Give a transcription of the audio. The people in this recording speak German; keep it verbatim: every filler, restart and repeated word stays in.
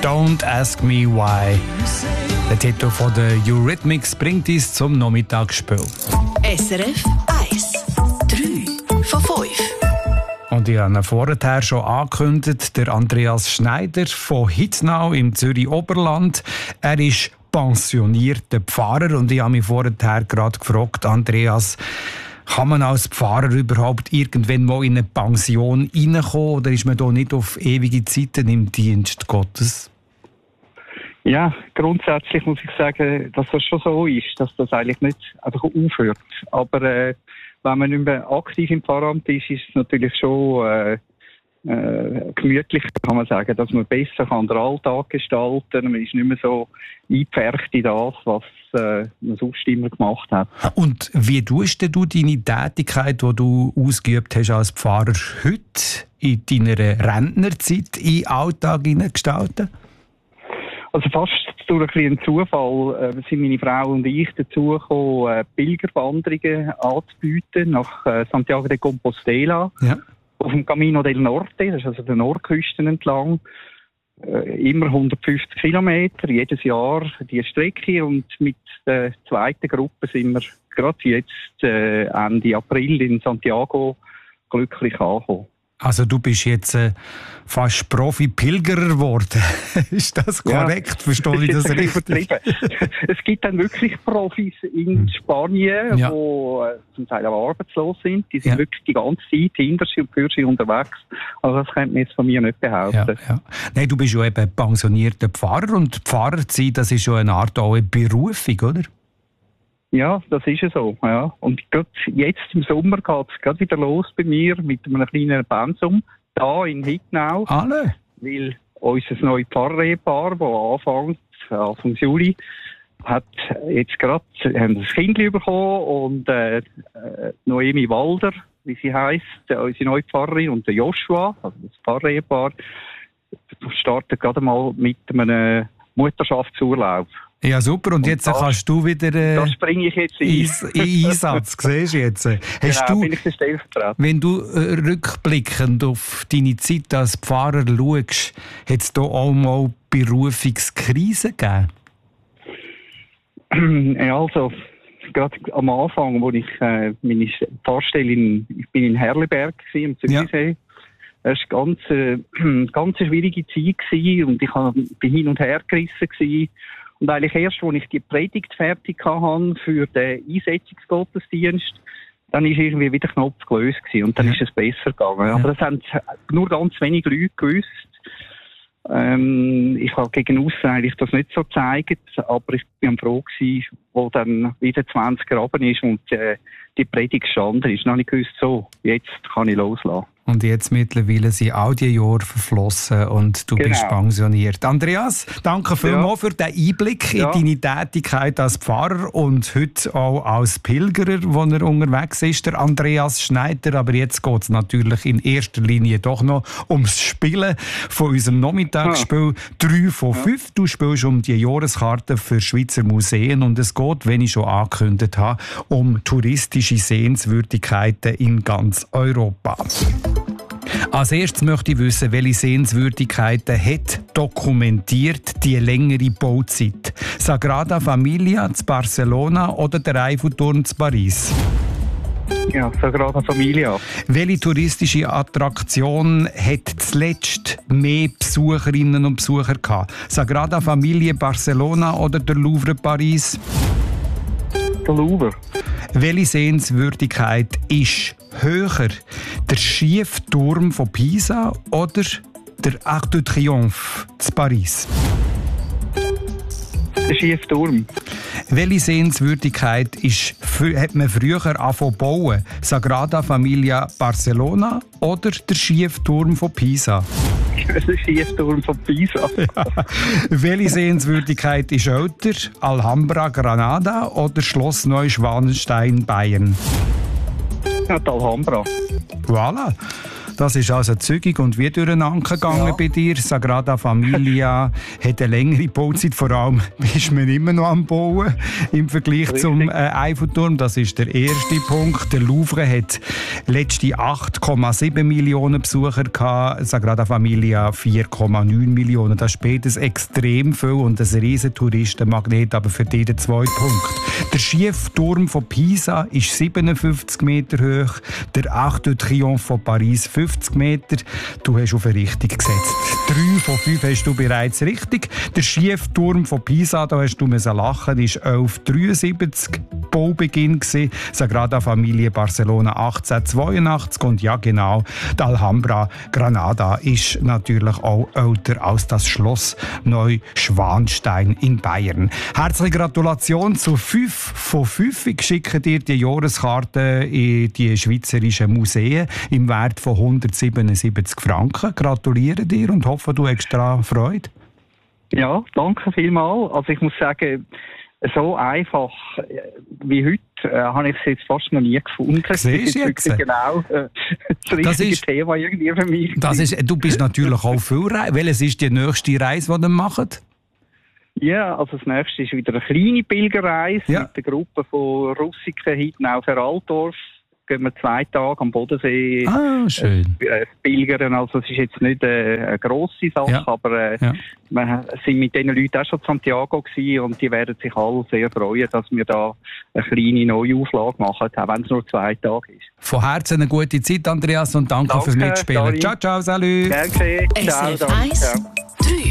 Don't Ask Me Why. Der Titel von der Eurythmics bringt uns zum Nachmittagsspiel. S R F eins. drei von fünf. Und ich habe ihn vorher schon angekündigt, der Andreas Schneider von Hitznau im Zürich-Oberland. Er ist pensionierter Pfarrer und ich habe mich vorher gerade gefragt, Andreas, kann man als Pfarrer überhaupt irgendwann mal in eine Pension reinkommen oder ist man da nicht auf ewige Zeiten im Dienst Gottes? Ja, grundsätzlich muss ich sagen, dass das schon so ist, dass das eigentlich nicht einfach aufhört. Aber äh, wenn man nicht mehr aktiv im Pfarramt ist, ist es natürlich schon äh, äh, gemütlich, kann man sagen, dass man besser kann den Alltag gestalten kann. Man ist nicht mehr so eingepfercht in das, was äh, man sonst immer gemacht hat. Und wie tust du deine Tätigkeit, die du ausgeübt hast als Pfarrer, heute in deiner Rentnerzeit in den Alltag gestalten? Also fast durch ein Zufall äh, sind meine Frau und ich dazu gekommen, äh, Pilgerwanderungen anzubieten nach äh, Santiago de Compostela, ja. Auf dem Camino del Norte, das ist also der Nordküste entlang. Äh, immer hundertfünfzig Kilometer, jedes Jahr die Strecke, und mit der zweiten Gruppe sind wir gerade jetzt äh, Ende April in Santiago glücklich angekommen. Also du bist jetzt äh, fast Profi-Pilgerer geworden. Ist das korrekt? Ja, verstehe ich das richtig? Es gibt dann wirklich Profis in Spanien, ja. die äh, zum Teil auch arbeitslos sind. Die sind ja. wirklich die ganze Zeit hinter sie und für sie unterwegs. Also das könnte man jetzt von mir nicht behaupten. Ja, ja. Nein, du bist ja eben pensionierter Pfarrer, und Pfarrer zu sein, das ist ja eine Art auch eine Berufung, oder? Ja, das ist ja so. Ja. Und gerade jetzt im Sommer geht es gerade wieder los bei mir mit einem kleinen Pensum da in Hitznau. Alle? Weil unser neues Pfarrehepaar, das anfängt, Anfang Juli, hat jetzt gerade ein Kind bekommen, und äh, Noemi Walder, wie sie heisst, unsere neue Pfarrerin, und der Joshua, also das Pfarrehepaar, startet gerade mal mit einem Mutterschaftsurlaub. Ja, super. Und, und jetzt das, kannst du wieder äh, da springe ich jetzt ein. in Einsatz. Siehst du jetzt? Hast genau, du, bin ich der Stellvertreter. Wenn du äh, rückblickend auf deine Zeit als Pfarrer schaust, hat es da auch mal Berufungskrisen gegeben? Ja, also, gerade am Anfang, als ich äh, meine Pfarrstelle in, ich bin in Herliberg war, im Zürichsee. Ja. Es war eine ganz, äh, ganz schwierige Zeit gewesen, und ich war hin und her gerissen gewesen. Und eigentlich erst, als ich die Predigt fertig hatte für den Einsetzungsgottesdienst, dann ist irgendwie wieder Knopf gelöst gewesen, und dann ja. ist es besser gegangen. Ja. Aber das haben nur ganz wenige Leute gewusst. Ähm, ich habe gegen aussen eigentlich das nicht so gezeigt, aber ich bin froh gewesen, wo dann wieder zwanzig Graben ist und äh, die Predigt gestanden ist. Dann habe ich gewusst, so, jetzt kann ich loslassen. Und jetzt mittlerweile sind all die Jahre verflossen und du genau. bist pensioniert. Andreas, danke vielmals ja. für den Einblick ja. in deine Tätigkeit als Pfarrer und heute auch als Pilgerer, wo er unterwegs ist, der Andreas Schneider. Aber jetzt geht es natürlich in erster Linie doch noch ums Spielen von unserem Nachmittagsspiel. drei von fünf. Du spielst um die Jahreskarte für Schweizer Museen, und es geht, wenn ich schon angekündigt habe, um touristische Sehenswürdigkeiten in ganz Europa. Als erstes möchte ich wissen, welche Sehenswürdigkeiten hat dokumentiert die längere Bauzeit? Sagrada Familia zu Barcelona oder der Eiffelturm zu Paris? Ja, Sagrada Familia. Welche touristische Attraktion hat zuletzt mehr Besucherinnen und Besucher gehabt? Sagrada Familia Barcelona oder der Louvre Paris? Der Louvre. Welche Sehenswürdigkeit ist höher? Der Schiefturm von Pisa oder der Arc de Triomphe zu Paris? Der Schiefturm. Welche Sehenswürdigkeit ist, hat man früher angefangen zu bauen? Sagrada Familia Barcelona oder der Schiefturm von Pisa? Der Schiefturm von Pisa. Ja. Welche Sehenswürdigkeit ist älter? Alhambra Granada oder Schloss Neuschwanstein Bayern? Ja, die Alhambra. Voilà. Das ist also zügig und wie durcheinander gegangen ja. bei dir. Sagrada Familia hat eine längere Bauzeit, vor allem ist man immer noch am Bauen im Vergleich Richtig. zum äh, Eiffelturm. Das ist der erste Punkt. Der Louvre hat letzte acht Komma sieben Millionen Besucher gehabt, Sagrada Familia vier Komma neun Millionen. Das ist beides extrem viel und ein riesen Touristenmagnet, aber für jeden zwei Punkte. Der Schiefturm von Pisa ist siebenundfünfzig Meter hoch, der Arc de Triomphe von Paris fünfzig Meter. Du hast auf eine Richtung gesetzt. Drei von fünf hast du bereits richtig. Der Schiefturm von Pisa, da hast du müssen lachen, ist elf Komma dreiundsiebzig Baubeginn gewesen. Sagrada Familia Barcelona achtzehnhundertzweiundachtzig und ja genau, die Alhambra Granada ist natürlich auch älter als das Schloss Neuschwanstein in Bayern. Herzliche Gratulation zu fünf von fünf. Ich schicke dir die Jahreskarte in die schweizerischen Museen im Wert von hundertsiebenundsiebzig Franken. Gratuliere dir und hoffe, du hast daran Freude. Ja, danke vielmals. Also ich muss sagen, so einfach wie heute äh, habe ich es jetzt fast noch nie gefunden. Siehst du jetzt? Genau äh, das richtige das ist, Thema irgendwie für mich. Das ist, du bist natürlich auch viel Reise. Welches ist die nächste Reise, die ihr macht? Ja, also das nächste ist wieder eine kleine Pilgerreise ja. mit der Gruppe von Russiken hinten auf Altdorf. Gehen wir zwei Tage am Bodensee ah, schön. Äh, pilgern. Also es ist jetzt nicht äh, eine grosse Sache, ja. aber äh, ja. wir sind mit diesen Leuten auch schon in Santiago gewesen und die werden sich alle sehr freuen, dass wir da eine kleine Neuauflage machen, auch wenn es nur zwei Tage ist. Von Herzen eine gute Zeit, Andreas, und danke, danke fürs Mitspielen. Ciao, ciao, salut. Danke. Ciao, S R F eins, drei.